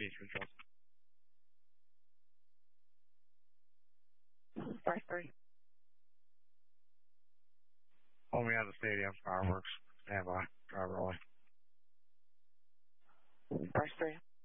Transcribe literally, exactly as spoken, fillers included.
Beach Control. First three. Hold me out of the stadium. Fireworks. Stand by. Driver only. First three.